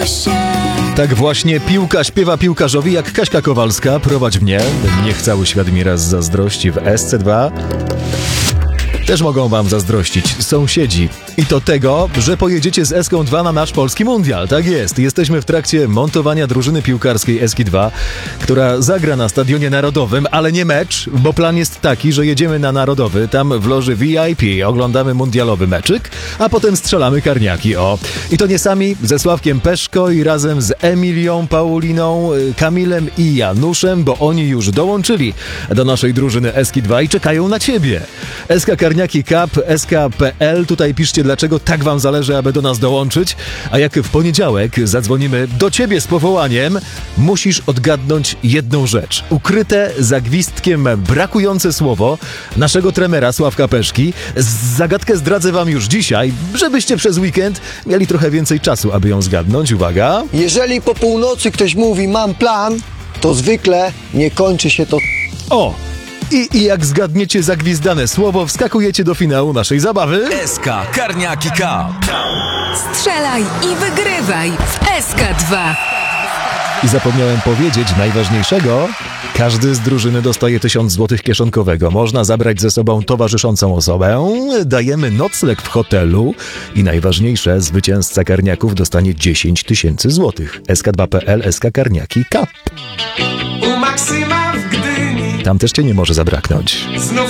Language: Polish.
Tak właśnie piłka śpiewa piłkarzowi jak Kaśka Kowalska. Prowadź mnie, niech cały świat mi raz zazdrości w SC2. Też mogą wam zazdrościć sąsiedzi. I to tego, że pojedziecie z Eską2 na nasz polski mundial. Tak jest. Jesteśmy w trakcie montowania drużyny piłkarskiej Eski2, która zagra na Stadionie Narodowym, ale nie mecz, bo plan jest taki, że jedziemy na Narodowy, tam w loży VIP oglądamy mundialowy meczyk, a potem strzelamy karniaki. I to nie sami, ze Sławkiem Peszko i razem z Emilią, Pauliną, Kamilem i Januszem, bo oni już dołączyli do naszej drużyny Eski2 i czekają na ciebie. SK Karniaki Cup, SK.pl, tutaj piszcie, dlaczego tak wam zależy, aby do nas dołączyć, a jak w poniedziałek zadzwonimy do ciebie z powołaniem, musisz odgadnąć jedną rzecz. Ukryte za gwizdkiem brakujące słowo naszego trenera Sławka Peszki. Zagadkę zdradzę wam już dzisiaj, żebyście przez weekend mieli trochę więcej czasu, aby ją zgadnąć. Uwaga! Jeżeli po północy ktoś mówi mam plan, to zwykle nie kończy się to... I jak zgadniecie zagwizdane słowo, wskakujecie do finału naszej zabawy. SK Karniaki Cup. Strzelaj i wygrywaj w SK2. I zapomniałem powiedzieć najważniejszego. Każdy z drużyny dostaje 1000 zł kieszonkowego. Można zabrać ze sobą towarzyszącą osobę. Dajemy nocleg w hotelu. I najważniejsze, zwycięzca karniaków dostanie 10 000 złotych. SK2.pl, SK Karniaki Cup. U Maksyma w Gdyni Tam też cię nie może zabraknąć. znów